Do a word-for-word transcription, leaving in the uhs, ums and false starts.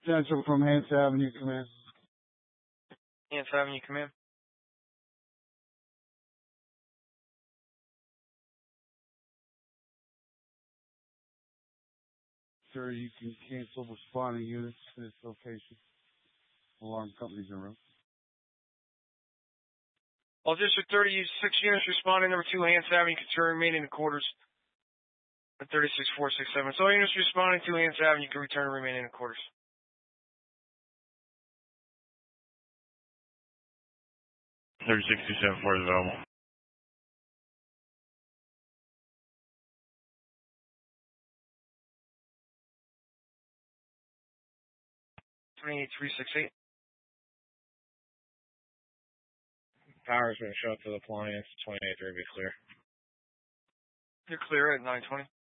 Central from Hance Avenue, Command. Hance Avenue, Command. Sir, you can cancel responding units to this location. Alarm companies in room. All District thirty-six units responding. Number two, Hance Avenue, can remain in the quarters. thirty-six four six seven. So all units responding to Hance Avenue, you can return and remain in the quarters. thirty-six two seven four is available. twenty-eight three six eight. Power's been shut to the appliance. twenty-eight three, be clear. You're clear at nine twenty.